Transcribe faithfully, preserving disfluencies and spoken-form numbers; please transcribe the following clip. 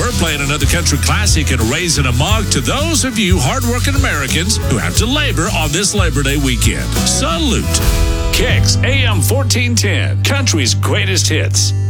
We're playing another country classic and raising a mug to those of you hardworking Americans who have to labor on this Labor Day weekend. Salute. Kicks A M fourteen ten, country's greatest hits.